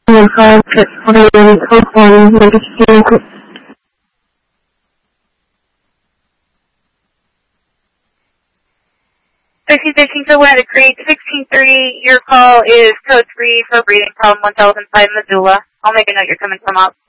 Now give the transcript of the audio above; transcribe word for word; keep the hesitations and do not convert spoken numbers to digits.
Your call to code one, legacy. thirteen thirteen, so we're at the Creek. sixteen thirty, your call is code three for breathing problem one thousand five Missoula. I'll make a note you're coming from up.